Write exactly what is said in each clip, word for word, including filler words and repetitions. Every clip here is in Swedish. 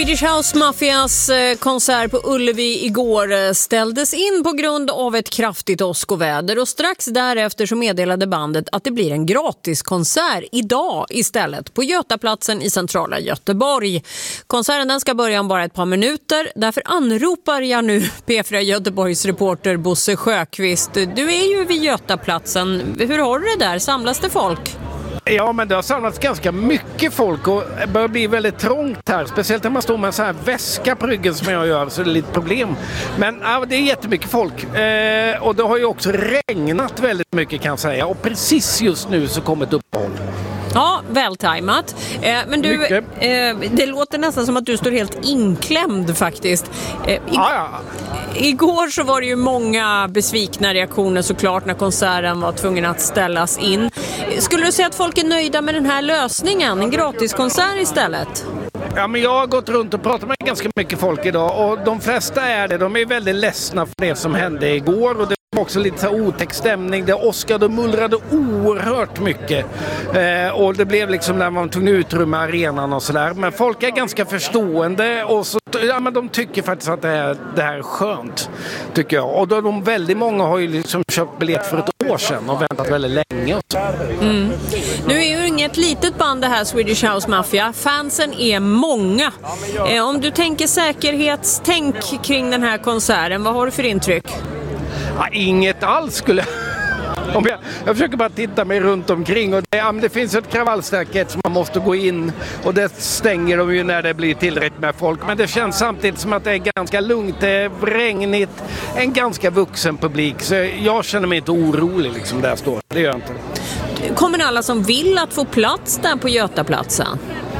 Swedish House Mafias konsert på Ullevi igår ställdes in på grund av ett kraftigt åskoväder och strax därefter så meddelade bandet att det blir en gratiskonsert idag istället på Götaplatsen i centrala Göteborg. Konserten den ska börja om bara ett par minuter, därför anropar jag nu P fyra Göteborgs reporter Bosse Sjöqvist. Du är ju vid Götaplatsen. Hur har du det där? Samlas det folk? Ja, men det har samlats ganska mycket folk och det börjar bli väldigt trångt här. Speciellt när man står med en sån här väska på ryggen som jag gör, så det är lite problem. Men ja, det är jättemycket folk. Eh, och det har ju också regnat väldigt mycket kan jag säga. Och precis just nu så kommer ett uppehåll. Ja, vältajmat. Eh, men du, eh, det låter nästan som att du står helt inklämd faktiskt. Eh, i- Ja, ja. Igår så var det ju många besvikna reaktioner såklart när konserten var tvungen att ställas in. Skulle du säga att folk är nöjda med den här lösningen? En gratiskonsert istället? Ja, men jag har gått runt och pratat med ganska mycket folk idag och de flesta är det. De är väldigt ledsna för det som hände igår och det var också lite så här otäck stämning. Det åskade och mullrade oerhört mycket eh, och det blev liksom när man tog utrymme arenan och sådär. Men folk är ganska förstående och så, ja, men de tycker faktiskt att det här, det här är skönt, tycker jag. Och då de väldigt många har ju liksom köpt biljett för ett år sedan och väntat väldigt länge. Och så. Mm. Nu är ju inget litet band det här Swedish House Mafia. Fansen är många. Eh, om du tänker säkerhetstänk kring den här konserten, vad har du för intryck? Ja, inget alls skulle Om jag, jag försöker bara titta mig runt omkring och det, ja, det finns ett kravallstaket som man måste gå in och det stänger de ju när det blir tillräckligt med folk. Men det känns samtidigt som att det är ganska lugnt, det är regnigt, en ganska vuxen publik. Så jag känner mig inte orolig liksom där jag står. Det gör jag inte. Kommer alla som vill att få plats där på Götaplatsen?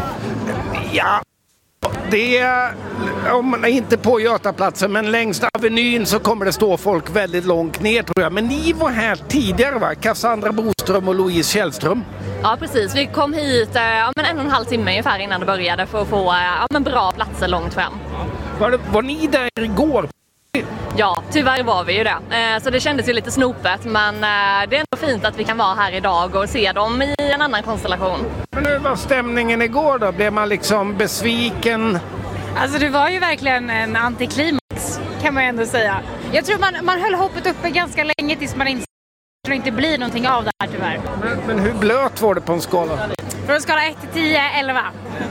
Ja, det är, om man är inte på Götaplatsen men längs Avenyn så kommer det stå folk väldigt långt ner tror jag. Men ni var här tidigare va? Cassandra Boström och Louise Källström. Ja precis, vi kom hit ja, men en och en halv timme ungefär innan det började för att få ja, men bra platser långt fram. Var, det, var ni där igår? Ja, tyvärr var vi ju det. Så det kändes ju lite snopet men det är ändå fint att vi kan vara här idag och se dem i en annan konstellation. Men hur var stämningen igår då? Blev man liksom besviken? Alltså det var ju verkligen en antiklimax kan man ändå säga. Jag tror man, man höll hoppet uppe ganska länge tills man insåg att det inte blir någonting av det här tyvärr. Men, men hur blöt var det på en skala? Från en skala ett till tio, elva.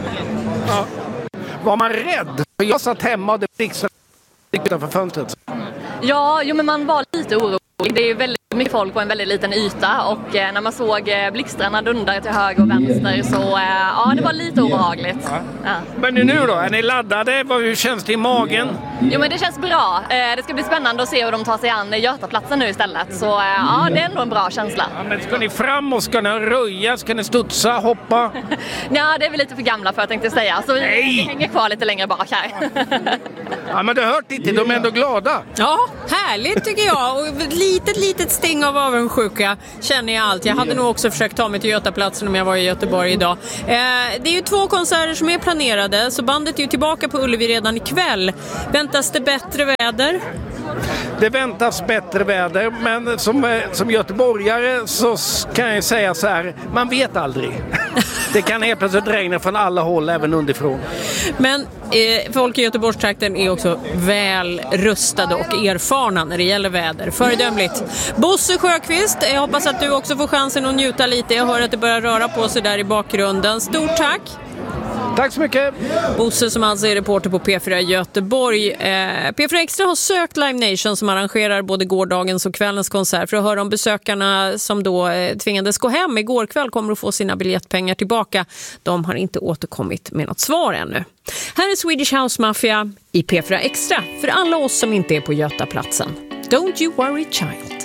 Ja. Var man rädd? För jag satt hemma och det blixtrade utanför fönstret. Ja, jo, men man var lite orolig. Det är ju väldigt mycket folk på en väldigt liten yta och eh, när man såg eh, blixtrarna dundra till höger och vänster så eh, ja, det var lite obehagligt. Ja. Ja. Men nu då? Är ni laddade? Hur känns det i magen? Jo, men det känns bra. Eh, det ska bli spännande att se hur de tar sig an Götaplatsen nu istället. Så eh, ja, det är ändå en bra känsla. Ja, men ska ni fram och ska ni röja? Ska ni studsa, hoppa? Ja, det är vi lite för gamla för jag tänkte säga. Så vi Nej. hänger kvar lite längre bak här. Ja, men du har hört inte. De är ändå glada. Ja, härligt tycker jag. Och ett litet, litet sting av avundsjuka känner jag allt. Jag hade nog också försökt ta mig till Götaplatsen om jag var i Göteborg idag. Eh, det är ju två konserter som är planerade, så bandet är ju tillbaka på Ullevi redan ikväll. Väntas det bättre väder? Det väntas bättre väder, men som, som göteborgare så kan jag säga så här, man vet aldrig. Det kan helt plötsligt regna från alla håll, även underifrån. Men eh, folk i Göteborgstrakten är också väl rustade och erfarna när det gäller väder. Föredömligt. Bosse Sjöqvist, jag hoppas att du också får chansen att njuta lite. Jag hör att det börjar röra på sig där i bakgrunden. Stort tack! Tack så mycket! Bosse som alltså är reporter på P fyra Göteborg. Eh, P fyra Extra har sökt Live Nation som arrangerar både gårdagens och kvällens konsert för att höra om besökarna som då eh, tvingades gå hem igår kväll kommer att få sina biljettpengar tillbaka. De har inte återkommit med något svar ännu. Här är Swedish House Mafia i P fyra Extra för alla oss som inte är på Götaplatsen. Don't you worry child.